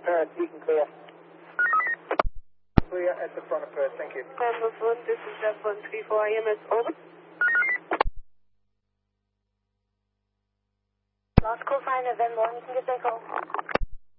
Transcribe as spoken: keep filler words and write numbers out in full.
Perth, you can clear. Clear at the front of Perth, thank you. Cosmos one, this is Jeff one three four I M S, over. Lost call sign November one, you can get back home.